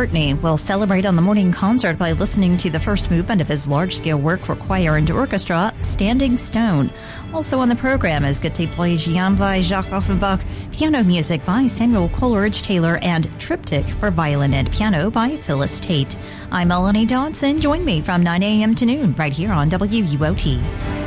McCartney will celebrate on the morning concert by listening to the first movement of his large-scale work for choir and orchestra, Standing Stone. Also on the program is Gate Poesiam by Jacques Offenbach, piano music by Samuel Coleridge-Taylor, and Triptych for violin and piano by Phyllis Tate. I'm Melanie Dodson. Join me from 9 a.m. to noon right here on WUOT.